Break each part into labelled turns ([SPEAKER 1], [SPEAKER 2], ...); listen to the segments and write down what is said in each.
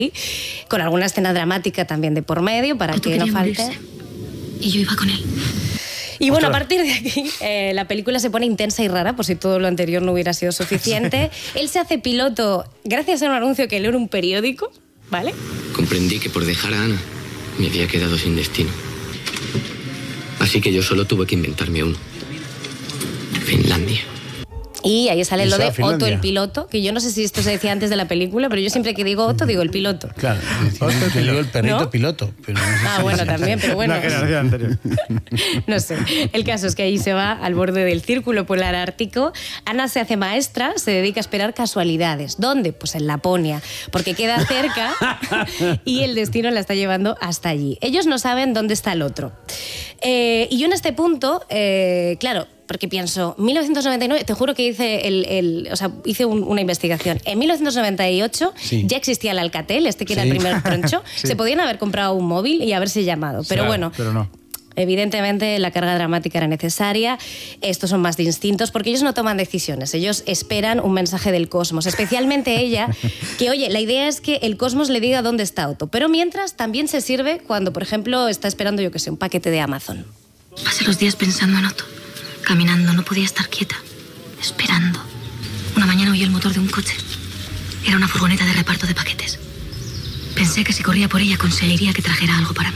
[SPEAKER 1] con alguna escena dramática también de por medio para que no falte.
[SPEAKER 2] Morirse. Y yo iba con él.
[SPEAKER 1] Y bueno, a partir de aquí, la película se pone intensa y rara, por si todo lo anterior no hubiera sido suficiente. Él se hace piloto gracias a un anuncio que leo en un periódico, ¿vale?
[SPEAKER 3] Comprendí que por dejar a Ana me había quedado sin destino. Así que yo solo tuve que inventarme uno. Finlandia.
[SPEAKER 1] Y ahí sale lo de Otto el piloto, que yo no sé si esto se decía antes de la película, pero yo siempre que digo Otto digo el piloto.
[SPEAKER 4] Claro, Otto te digo el perrito, ¿no? Piloto. Pero no sé
[SPEAKER 1] bueno, también, pero bueno.
[SPEAKER 4] La generación anterior.
[SPEAKER 1] No sé. El caso es que ahí se va al borde del círculo polar ártico. Ana se hace maestra, se dedica a esperar casualidades. ¿Dónde? Pues en Laponia, porque queda cerca y el destino la está llevando hasta allí. Ellos no saben dónde está el otro. Y yo en este punto, claro, porque pienso, 1999, te juro que hice una investigación. En 1998 ya existía el Alcatel, que era el primer troncho. Se podían haber comprado un móvil y haberse llamado. Pero bueno,
[SPEAKER 4] pero no.
[SPEAKER 1] Evidentemente la carga dramática era necesaria. Estos son más distintos porque ellos no toman decisiones. Ellos esperan un mensaje del cosmos. Especialmente ella, que oye, la idea es que el cosmos le diga dónde está Otto. Pero mientras también se sirve cuando, por ejemplo, está esperando, yo qué sé, un paquete de Amazon.
[SPEAKER 2] Pasé los días pensando en Otto. Caminando, no podía estar quieta. Esperando. Una mañana oyó el motor de un coche. Era una furgoneta de reparto de paquetes. Pensé que si corría por ella conseguiría que trajera algo para mí.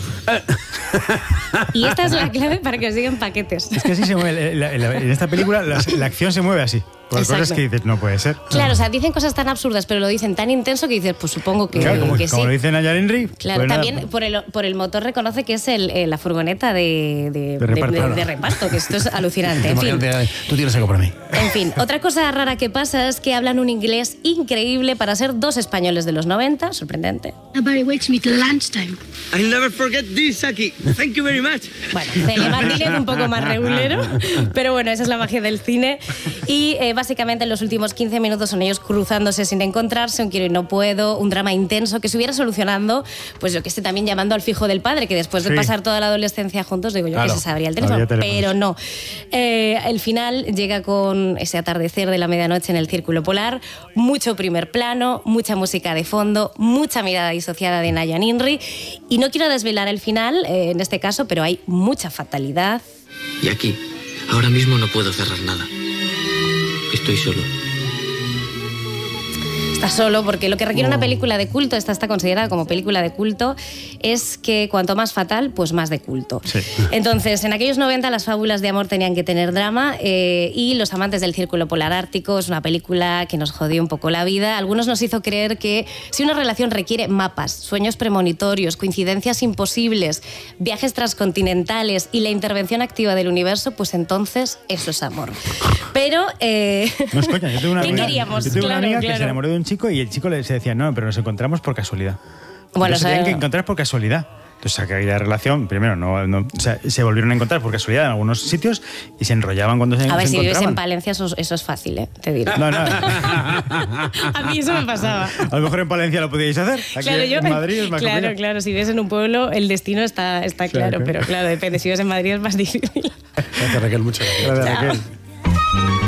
[SPEAKER 1] Y esta es la clave para que os digan paquetes.
[SPEAKER 4] Es que así se mueve. En esta película la acción se mueve así. Por cosas que dices, no puede ser.
[SPEAKER 1] Claro, o sea, dicen cosas tan absurdas, pero lo dicen tan intenso que dices, pues supongo que,
[SPEAKER 4] claro,
[SPEAKER 1] que sí.
[SPEAKER 4] Como lo dicen a Yarenri.
[SPEAKER 1] Claro,
[SPEAKER 4] pues
[SPEAKER 1] también por el motor reconoce que es la furgoneta de reparto, que esto es alucinante. En fin,
[SPEAKER 4] tú tienes algo para mí.
[SPEAKER 1] En fin, otra cosa rara que pasa es que hablan un inglés increíble para ser dos españoles de los 90, sorprendente.
[SPEAKER 2] Nobody wakes me till lunchtime.
[SPEAKER 5] I'll never forget this, Aki. Thank you very much.
[SPEAKER 1] Bueno, Celia Martínez un poco más regulero, pero bueno, esa es la magia del cine. Y básicamente en los últimos 15 minutos son ellos cruzándose sin encontrarse, un quiero y no puedo, un drama intenso que se hubiera solucionando, pues yo que sé, también llamando al fijo del padre, que después de pasar toda la adolescencia juntos, digo yo que se sabría el teléfono, pero no. El final llega con ese atardecer de la medianoche en el círculo polar, mucho primer plano, mucha música de fondo, mucha mirada disociada de Naya Ninri, y no quiero desvelar el final en este caso, pero hay mucha fatalidad.
[SPEAKER 3] Y aquí, ahora mismo no puedo cerrar nada. Estoy solo.
[SPEAKER 1] Está solo porque lo que requiere una película de culto, esta está considerada como película de culto, es que cuanto más fatal, pues más de culto. Sí. Entonces, en aquellos 90 las fábulas de amor tenían que tener drama y Los amantes del círculo polar ártico es una película que nos jodió un poco la vida. Algunos nos hizo creer que si una relación requiere mapas, sueños premonitorios, coincidencias imposibles, viajes transcontinentales y la intervención activa del universo, pues entonces eso es amor. Pero,
[SPEAKER 4] no es coña, yo tengo una
[SPEAKER 1] ¿qué queríamos?
[SPEAKER 4] Yo tengo una amiga que se enamoró de un chico y el chico le decía, no, pero nos encontramos por casualidad.
[SPEAKER 1] Bueno,
[SPEAKER 4] se tenían que encontrar por casualidad. Entonces, aquella relación, primero, o sea, se volvieron a encontrar por casualidad en algunos sitios y se enrollaban cuando se encontraban.
[SPEAKER 1] A ver, si vives en Palencia, eso es fácil, te diré.
[SPEAKER 4] No.
[SPEAKER 1] A mí eso me pasaba.
[SPEAKER 4] A lo mejor en Palencia lo podíais hacer. Aquí en Madrid es más complicado.
[SPEAKER 1] Claro, si vives en un pueblo, el destino está claro, pero claro, depende. Si vives en Madrid es más difícil.
[SPEAKER 4] Gracias, Raquel, muchas gracias. Gracias, Raquel.